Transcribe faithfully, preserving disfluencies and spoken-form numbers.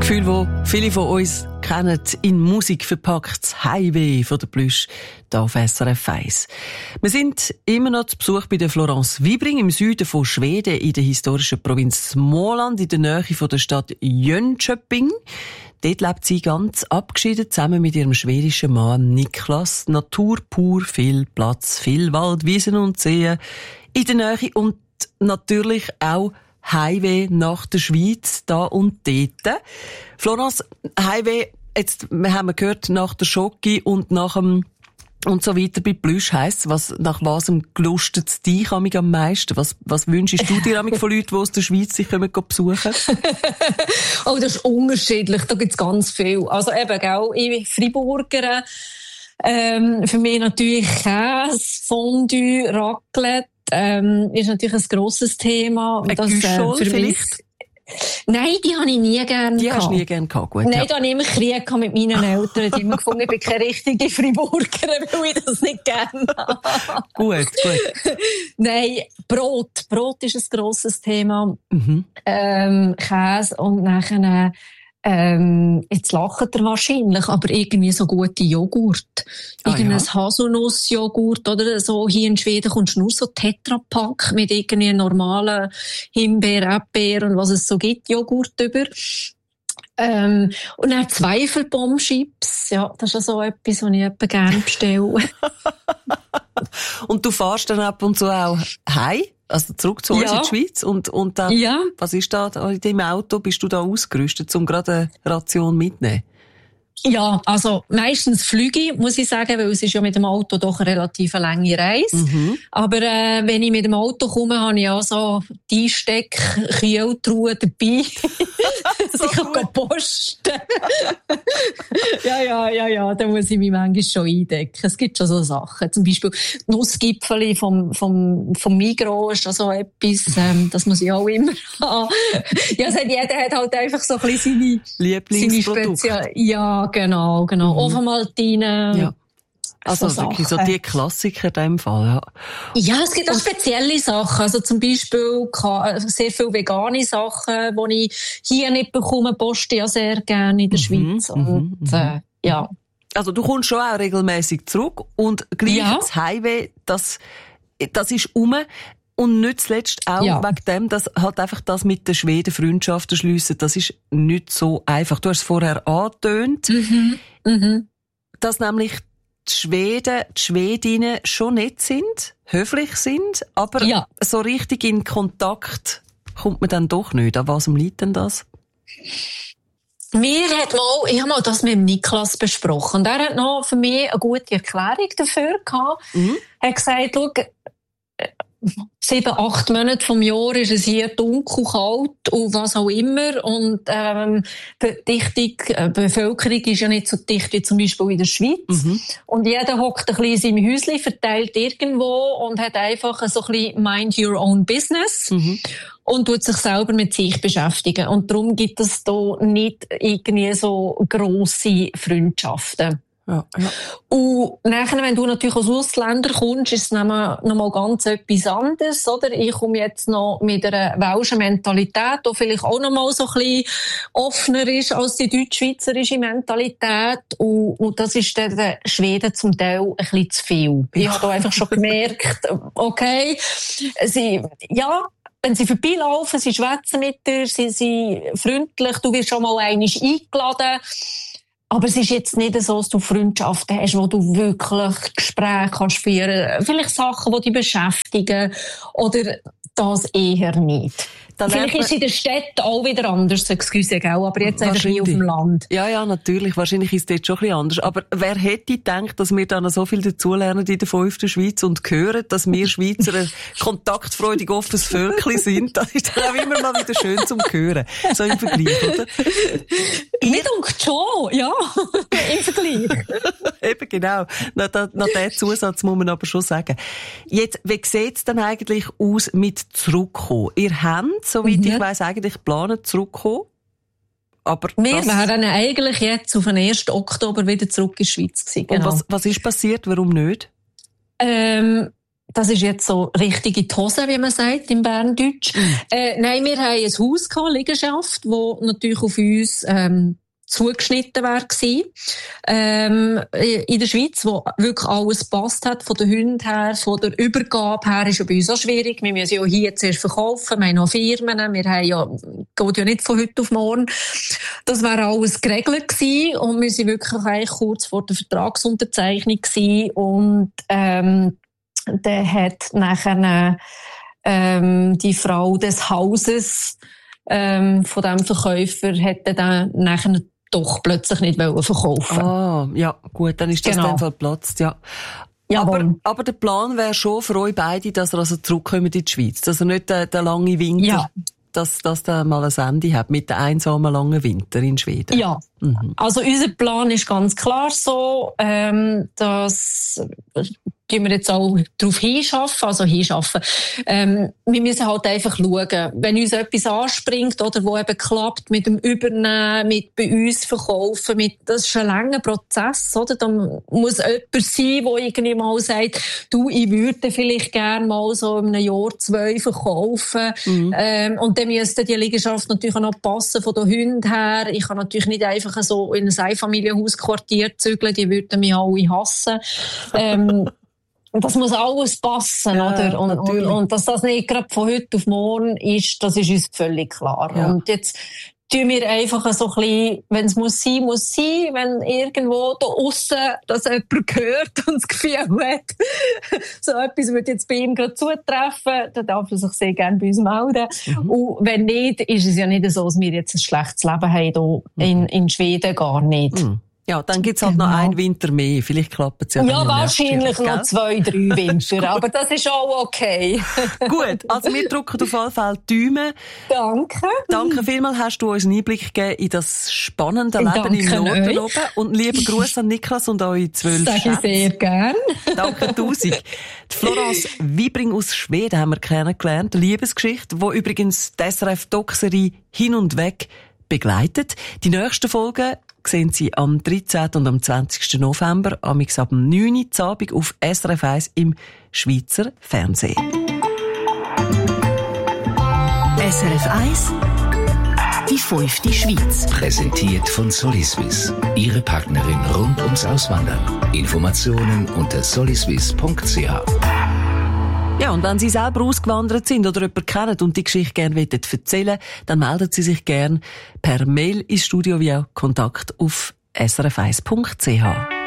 Gefühl, das viele von uns kennen, in Musik verpackt, Heimweh von der Plüsch, hier auf S R F eins. Wir sind immer noch zu Besuch bei der Florence Wibring im Süden von Schweden, in der historischen Provinz Småland, in der Nähe von der Stadt Jönköping. Dort lebt sie ganz abgeschieden, zusammen mit ihrem schwedischen Mann Niklas. Natur pur, viel Platz, viel Wald, Wiesen und Seen in der Nähe und natürlich auch Heimweh nach der Schweiz, da und dort. Florence, Heimweh, jetzt wir haben gehört, nach der Schoki und nach dem und so weiter bei Plüsch heisst, was, nach was gelustet es dich am meisten? Was, was wünschst du dir von Leuten, die aus der Schweiz sich kommen, besuchen? Oh, das ist unterschiedlich. Da gibt's ganz viel. Also eben, gell, ich Freiburger, ähm, für mich natürlich Käse, Fondue, Raclette, ähm, ist natürlich ein grosses Thema. Ein Güschol äh, vielleicht? Nein, die habe ich nie gerne Die gehabt. hast du nie gerne gehabt, gut. Nein, ja. da habe ich immer Krieg mit meinen Eltern. Die haben gefunden, ich bin keine richtige Freiburger, weil ich das nicht gerne habe. Gut, gut. Nein, Brot. Brot ist ein grosses Thema. Mhm. Ähm, Käse und nachher, ähm, jetzt lacht ihr wahrscheinlich, aber irgendwie so gute Joghurt. Ah, Irgendein ja. Haselnussjoghurt oder so. Hier in Schweden kommst du nur so Tetrapack mit irgendwie normalen Himbeer, Erdbeer und was es so gibt, Joghurt über. Ähm, und dann Zweifelbombchips. Ja, das ist ja so etwas, was ich etwa gerne bestelle. Und du fährst dann ab und zu auch heim? Also zurück zu uns Ja. in die Schweiz? Und, und dann, Ja. was ist da in deinem Auto? Bist du da ausgerüstet, um gerade eine Ration mitzunehmen? Ja, also meistens fliege ich, muss ich sagen, weil es ist ja mit dem Auto doch eine relativ lange Reise. Mhm. Aber äh, wenn ich mit dem Auto komme, habe ich auch so die Einsteck-Kühltruhe dabei, dass ich kann posten. ja, ja, ja, ja, da muss ich mich manchmal schon eindecken. Es gibt schon so Sachen. Zum Beispiel Nussgipfeli vom, vom, vom Migros ist schon so etwas, ähm, das muss ich auch immer haben. Ja, es hat, jeder hat halt einfach so ein bisschen seine, Lieblingsprodukt. seine Spezial- Ja, genau, genau. Mhm. Ofenmaltine. Ja. Also so wirklich so Sachen. die Klassiker in dem Fall, ja. Ja, es gibt auch spezielle Sachen. Also zum Beispiel ka- sehr viele vegane Sachen, die ich hier nicht bekomme, poste ja sehr gerne in der Mhm, Schweiz. Und mhm, äh, ja. Also du kommst schon auch regelmäßig zurück und gleich Ja. das Heimweh, das, das ist um. Und nicht zuletzt auch Ja. wegen dem, dass halt einfach das mit den Schweden Freundschaften schliessen, das ist nicht so einfach. Du hast es vorher angetönt, Mhm. Mhm. dass nämlich die Schweden, die Schwedinnen schon nett sind, höflich sind, aber Ja. so richtig in Kontakt kommt man dann doch nicht. An was liegt denn das? Mir hat mal, ich habe mal das mit dem Niklas besprochen. Und er hat noch für mich eine gute Erklärung dafür gehabt. Mhm. Er hat gesagt, schau, sieben, acht Monate vom Jahr ist es hier dunkel, kalt und was auch immer. Und ähm, die Dichtung, äh, die Bevölkerung ist ja nicht so dicht wie zum Beispiel in der Schweiz. Mhm. Und jeder hockt ein bisschen in seinem Häuschen, verteilt irgendwo und hat einfach so ein bisschen mind your own business. Mhm. Und tut sich selber mit sich beschäftigen. Und darum gibt es da nicht irgendwie so grosse Freundschaften. Ja, ja. Und nachher, wenn du natürlich als Ausländer kommst, ist es noch mal ganz etwas anderes, oder? Ich komme jetzt noch mit einer welschen Mentalität, die vielleicht auch noch mal so ein bisschen offener ist als die deutsch-schweizerische Mentalität. Und, und das ist dann den Schweden zum Teil ein bisschen zu viel. Ich habe da einfach schon gemerkt, okay, sie, ja, wenn sie vorbeilaufen, sie schwätzen mit dir, sie sind freundlich, du wirst schon mal einmal eingeladen. Aber es ist jetzt nicht so, dass du Freundschaften hast, wo du wirklich Gespräche kannst führen. Vielleicht Sachen, die dich beschäftigen. Oder das eher nicht. Dann Vielleicht ist es in der Stadt auch wieder anders, excuse, gell? Aber jetzt einfach hier auf dem Land. Ja, ja, natürlich. Wahrscheinlich ist es dort schon ein bisschen anders. Aber wer hätte gedacht, dass wir da noch so viel dazulernen in der fünften Schweiz und hören, dass wir Schweizer ein kontaktfreudig offenes Völkchen sind? Das ist dann auch immer mal wieder schön zum Hören. So im Vergleich, oder? Mir denkt schon, ja. Im Vergleich. Eben, genau. Nach, da, nach diesem Zusatz muss man aber schon sagen. Jetzt, wie sieht es denn eigentlich aus mit zurückkommen? Ihr habt, soweit mhm. ich weiss, eigentlich geplant zurückkommen. Aber wir das... wären eigentlich jetzt auf den ersten Oktober wieder zurück in die Schweiz gewesen. Genau. Und was, was ist passiert? Warum nicht? Ähm, das ist jetzt so richtig in die Hose, wie man sagt, im Berndeutsch. Mhm. Äh, nein, wir haben ein Haus gehabt, Liegenschaft, wo natürlich auf uns, ähm, zugeschnitten wäre gewesen. Ähm, in der Schweiz, wo wirklich alles gepasst hat, von den Hunden her, von der Übergabe her, ist ja bei uns auch schwierig. Wir müssen ja hier zuerst verkaufen, wir haben noch Firmen, wir haben ja, geht ja nicht von heute auf morgen. Das wäre alles geregelt gewesen und wir sind wirklich eigentlich kurz vor der Vertragsunterzeichnung gewesen und, ähm, der hat nachher, ähm, die Frau des Hauses, ähm, von dem Verkäufer, hätte dann nachher doch plötzlich nicht verkaufen. Ah, ja, gut, dann ist das genau. in dem Fall geplatzt, ja. Aber, aber der Plan wäre schon für euch beide, dass ihr also zurückkommt in die Schweiz, dass ihr nicht den, den langen Winter, ja. dass, dass der mal ein Ende hat mit dem einsamen langen Winter in Schweden. Ja, mhm. Also unser Plan ist ganz klar so, ähm, dass die wir jetzt auch darauf hinschaffen, also hinschaffen. Ähm, wir müssen halt einfach schauen, wenn uns etwas anspringt oder wo eben klappt mit dem Übernehmen, mit bei uns verkaufen, mit, das ist ein langer Prozess, oder? Da muss jemand sein, der irgendwie mal sagt, du, ich würde vielleicht gerne mal so in einem Jahr, zwei verkaufen. Mhm. Ähm, und dann müsste die Liegenschaft natürlich auch noch passen von den Hunden her. Ich kann natürlich nicht einfach so in ein Einfamilienhausquartier zügeln, die würden mich alle hassen. Ähm, Das muss alles passen, ja, oder? Und, und, und dass das nicht gerade von heute auf morgen ist, das ist uns völlig klar. Ja. Und jetzt tun wir einfach so ein bisschen, wenn es muss sein, muss sein, wenn irgendwo da aussen das jemand hört und das Gefühl hat, so etwas würde jetzt bei ihm gerade zutreffen, dann darf er sich sehr gerne bei uns melden. Mhm. Und wenn nicht, ist es ja nicht so, dass wir jetzt ein schlechtes Leben haben hier in, in Schweden, gar nicht. Mhm. Ja, dann gibt's halt genau. noch einen Winter mehr. Vielleicht klappt es ja dann. Ja, wahrscheinlich noch zwei, drei Winter. Aber das ist auch okay. Gut, also wir drücken auf jeden Fall die Daumen. Danke. Danke vielmals, hast du uns einen Einblick gegeben in das spannende Leben Danke im Norden oben. Und lieben Gruß an Niklas und eure zwölf Schätze. Sag ich sehr gern. Danke tausend. Die Florence Wibring aus Schweden haben wir kennengelernt. Eine Liebesgeschichte, die übrigens die S R F-Doc-Serie hin und weg begleitet. Die nächsten Folgen sehen Sie am dreizehnten und am zwanzigsten November, amix ab dem neun Uhr Abend auf S R F eins im Schweizer Fernsehen. S R F eins, die fünfte Schweiz. Präsentiert von Soliswiss. Ihre Partnerin rund ums Auswandern. Informationen unter soliswiss punkt c h. Ja, und wenn Sie selber ausgewandert sind oder jemanden kennen und die Geschichte gerne erzählen wollen, dann melden Sie sich gerne per Mail ins Studio via Kontakt auf s r f eins punkt c h.